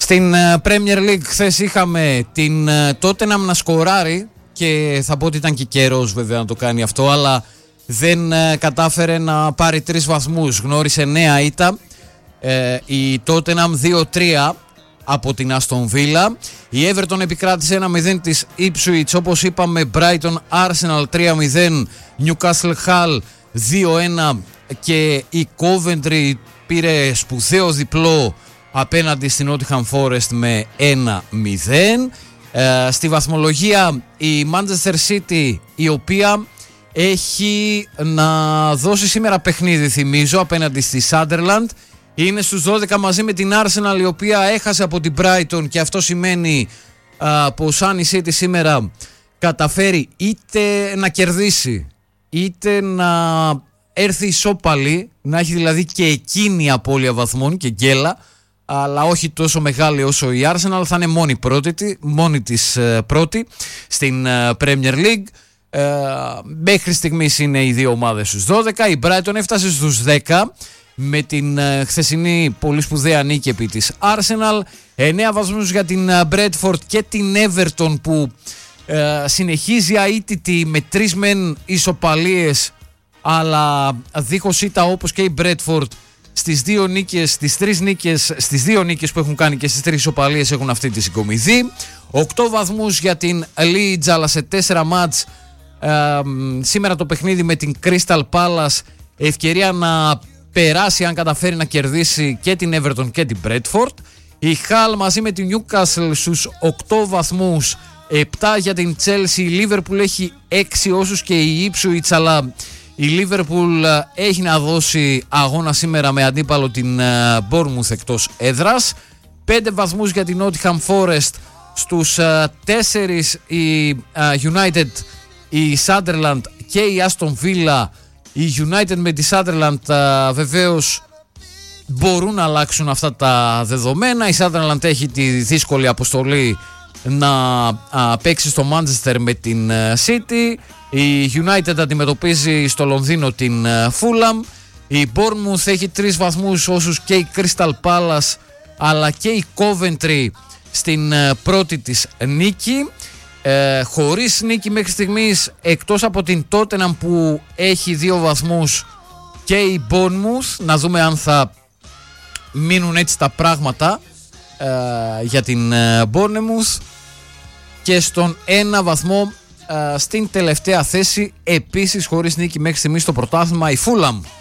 Στην Premier League χθες είχαμε την Tottenham να σκοράρει και θα πω ότι ήταν και καιρός βέβαια να το κάνει αυτό, αλλά δεν κατάφερε να πάρει 3 βαθμούς. Γνώρισε νέα ήττα, η Tottenham 2-3 από την Aston Villa. Η Everton επικράτησε 1-0 της Ipswich, όπως είπαμε. Brighton Arsenal 3-0, Newcastle Hull 2-1 και η Coventry πήρε σπουδαίο διπλό απέναντι στην Nottingham Forest με 1-0. Στη βαθμολογία η Manchester City, η οποία έχει να δώσει σήμερα παιχνίδι, θυμίζω, απέναντι στη Sunderland, είναι στους 12 μαζί με την Arsenal, η οποία έχασε από την Brighton, και αυτό σημαίνει πως αν η City σήμερα καταφέρει είτε να κερδίσει είτε να έρθει ισόπαλη, να έχει δηλαδή και εκείνη απώλεια βαθμών και γκέλα, αλλά όχι τόσο μεγάλη όσο η Arsenal, θα είναι μόνη της πρώτη στην Premier League. Μέχρι στιγμής είναι οι δύο ομάδες στους 12. Η Brighton έφτασε στους 10 με την χθεσινή πολύ σπουδαία νίκη επί της Arsenal. 9 βαθμούς για την Bradford και την Everton, που συνεχίζει αίτητη με 3 μεν ισοπαλίες, αλλά δίχως ήττα, όπως και η Bradford. Στις 2 νίκες που έχουν κάνει και στις 3 ισοπαλίες έχουν αυτή τη συγκομιδή. 8 βαθμούς για την Leeds, αλλά σε 4 μάτς. Σήμερα το παιχνίδι με την Crystal Palace, ευκαιρία να περάσει αν καταφέρει να κερδίσει και την Everton και την Bradford. Η Hull μαζί με την Newcastle στους 8 βαθμούς, 7 για την Chelsea. Η Liverpool έχει 6 όσους και η Ipswich, αλλά η Liverpool έχει να δώσει αγώνα σήμερα με αντίπαλο την Bournemouth εκτός έδρας. 5 βαθμούς για την Nottingham Forest, στους 4 η United, η Sunderland και η Aston Villa. Η United με τη Sunderland βεβαίως μπορούν να αλλάξουν αυτά τα δεδομένα. Η Sunderland έχει τη δύσκολη αποστολή να παίξει στο Manchester με την City. Η United αντιμετωπίζει στο Λονδίνο την Fulham. Η Bournemouth έχει 3 βαθμούς όσους και η Crystal Palace, αλλά και η Coventry στην πρώτη της νίκη. Χωρίς νίκη μέχρι στιγμής, εκτός από την Tottenham που έχει 2 βαθμούς, και η Bournemouth. Να δούμε αν θα μείνουν έτσι τα πράγματα για την Bournemouth. Και στον 1 βαθμό στην τελευταία θέση, επίσης χωρίς νίκη μέχρι στιγμής στο πρωτάθλημα, η Fulham.